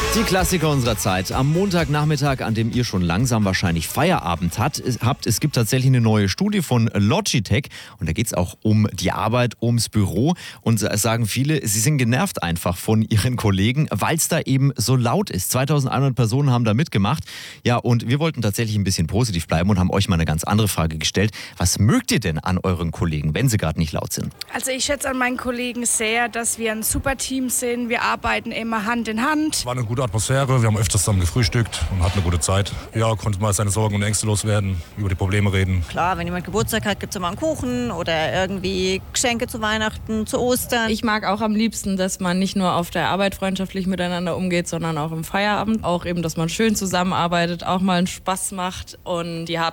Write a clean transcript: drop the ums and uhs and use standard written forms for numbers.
Die Klassiker unserer Zeit. Am Montagnachmittag, an dem ihr schon langsam wahrscheinlich Feierabend habt, es gibt tatsächlich eine neue Studie von Logitech und da geht es auch um die Arbeit, ums Büro und es sagen viele, sie sind genervt einfach von ihren Kollegen, weil es da eben so laut ist. 2100 Personen haben da mitgemacht. Ja, und wir wollten tatsächlich ein bisschen positiv bleiben und haben euch mal eine ganz andere Frage gestellt. Was mögt ihr denn an euren Kollegen, wenn sie gerade nicht laut sind? Also ich schätze an meinen Kollegen sehr, dass wir ein super Team sind. Wir arbeiten immer Hand in Hand. War eine gute Atmosphäre, wir haben öfters zusammen gefrühstückt und hatten eine gute Zeit. Ja, konnte mal seine Sorgen und Ängste loswerden, über die Probleme reden. Klar, wenn jemand Geburtstag hat, gibt es immer einen Kuchen oder irgendwie Geschenke zu Weihnachten, zu Ostern. Ich mag auch am liebsten, dass man nicht nur auf der Arbeit freundschaftlich miteinander umgeht, sondern auch im Feierabend. Auch eben, dass man schön zusammenarbeitet, auch mal einen Spaß macht und die